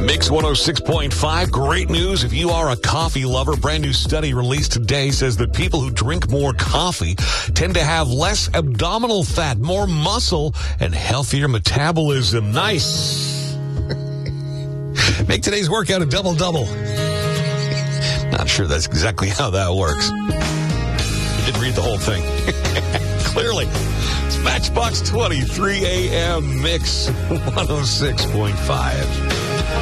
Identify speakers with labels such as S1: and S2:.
S1: Mix 106.5, great news if you are a coffee lover. Brand new study released today says that people who drink more coffee tend to have less abdominal fat, more muscle, and healthier metabolism. Nice. Make today's workout a double-double. Not sure that's exactly how that works. You didn't read the whole thing. Clearly. It's Matchbox 23 AM Mix 106.5.